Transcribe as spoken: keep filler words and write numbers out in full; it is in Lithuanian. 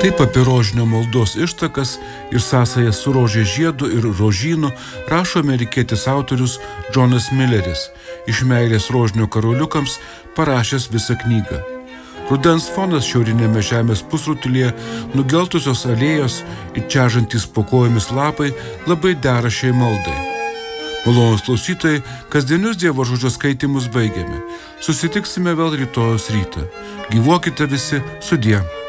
Taip apie rožinio maldos ištakas ir sąsajas su rožės žiedu ir rožynu rašo amerikietis autorius Džonas Milleris, iš meilės rožinio karoliukams parašęs visą knygą. Rudens fonas šiaurinėme žemės pusrutulyje, nugeltusios alėjos ir čežantys po kojomis lapai labai dera šiai maldai. Malonūs klausytojai, kasdienius Dievo žodžio skaitymus baigiame. Susitiksime vėl rytojus rytą. Gyvuokite visi, sudie.